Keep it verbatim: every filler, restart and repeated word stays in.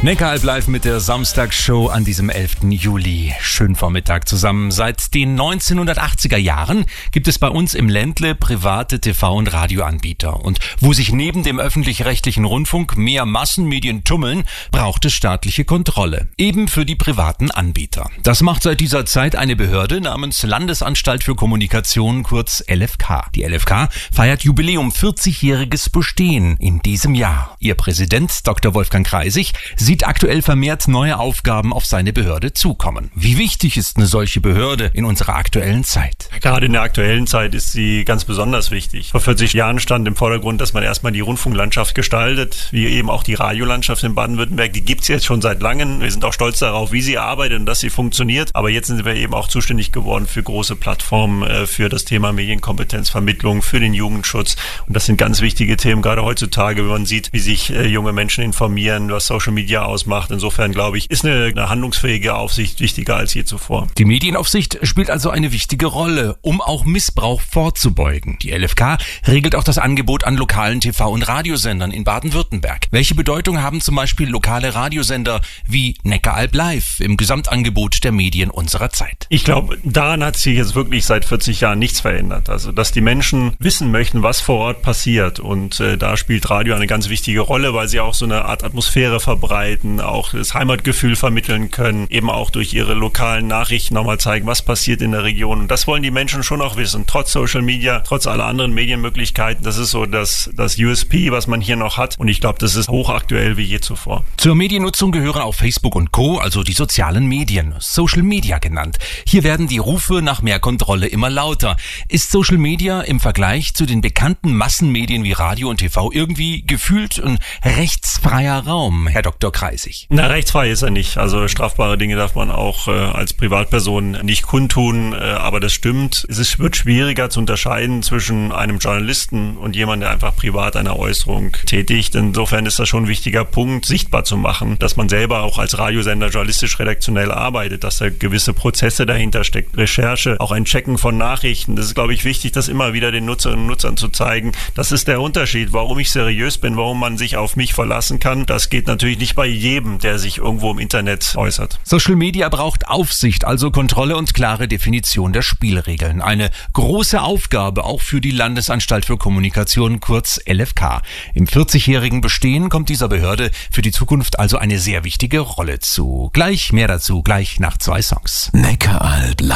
Neckaralb live mit der Samstagsshow an diesem elften Juli. Schönen Vormittag zusammen. Seit den neunzehnhundertachtziger Jahren gibt es bei uns im Ländle private T V- und Radioanbieter. Und wo sich neben dem öffentlich-rechtlichen Rundfunk mehr Massenmedien tummeln, braucht es staatliche Kontrolle. Eben für die privaten Anbieter. Das macht seit dieser Zeit eine Behörde namens Landesanstalt für Kommunikation, kurz L F K. Die L F K feiert Jubiläum, vierzigjähriges Bestehen in diesem Jahr. Ihr Präsident, Doktor Wolfgang Kreisig, sieht aktuell vermehrt neue Aufgaben auf seine Behörde zukommen. Wie wichtig ist eine solche Behörde in unserer aktuellen Zeit? Gerade in der aktuellen Zeit ist sie ganz besonders wichtig. Vor vierzig Jahren stand im Vordergrund, dass man erstmal die Rundfunklandschaft gestaltet, wie eben auch die Radiolandschaft in Baden-Württemberg. Die gibt's jetzt schon seit langem. Wir sind auch stolz darauf, wie sie arbeitet und dass sie funktioniert. Aber jetzt sind wir eben auch zuständig geworden für große Plattformen, für das Thema Medienkompetenzvermittlung, für den Jugendschutz. Und das sind ganz wichtige Themen, gerade heutzutage, wenn man sieht, wie sich junge Menschen informieren, was Social Media ausmacht. Insofern, glaube ich, ist eine, eine handlungsfähige Aufsicht wichtiger als je zuvor. Die Medienaufsicht spielt also eine wichtige Rolle, um auch Missbrauch vorzubeugen. Die L F K regelt auch das Angebot an lokalen T V- und Radiosendern in Baden-Württemberg. Welche Bedeutung haben zum Beispiel lokale Radiosender wie Neckaralb live im Gesamtangebot der Medien unserer Zeit? Ich glaube, daran hat sich jetzt wirklich seit vierzig Jahren nichts verändert. Also, dass die Menschen wissen möchten, was vor Ort passiert. Und äh, da spielt Radio eine ganz wichtige Rolle, weil sie auch so eine Art Atmosphäre verbreiten, auch das Heimatgefühl vermitteln können, eben auch durch ihre lokalen Nachrichten nochmal zeigen, was passiert in der Region. Und das wollen die Menschen schon auch wissen, trotz Social Media, trotz aller anderen Medienmöglichkeiten. Das ist so das, das U S P, was man hier noch hat. Und ich glaube, das ist hochaktuell wie je zuvor. Zur Mediennutzung gehören auch Facebook und Co., also die sozialen Medien, Social Media genannt. Hier werden die Rufe nach mehr Kontrolle immer lauter. Ist Social Media im Vergleich zu den bekannten Massenmedien wie Radio und T V irgendwie gefühlt ein rechtsfreier Raum, Herr Doktor Kreisig? Na, rechtsfrei ist er nicht. Also strafbare Dinge darf man auch äh, als Privatperson nicht kundtun, äh, aber das stimmt. Es ist, wird schwieriger zu unterscheiden zwischen einem Journalisten und jemandem, der einfach privat eine Äußerung tätigt. Insofern ist das schon ein wichtiger Punkt, sichtbar zu machen, dass man selber auch als Radiosender journalistisch-redaktionell arbeitet, dass da gewisse Prozesse dahinter steckt, Recherche, auch ein Checken von Nachrichten. Das ist, glaube ich, wichtig, das immer wieder den Nutzerinnen und Nutzern zu zeigen. Das ist der Unterschied, warum ich seriös bin, warum man sich auf mich verlassen kann. Das geht natürlich nicht bei jedem, der sich irgendwo im Internet äußert. Social Media braucht Aufsicht, also Kontrolle und klare Definition der Spielregeln. Eine große Aufgabe auch für die Landesanstalt für Kommunikation, kurz L F K. Im vierzigjährigen Bestehen kommt dieser Behörde für die Zukunft also eine sehr wichtige Rolle zu. Gleich mehr dazu, gleich nach zwei Songs. Neckaralb live.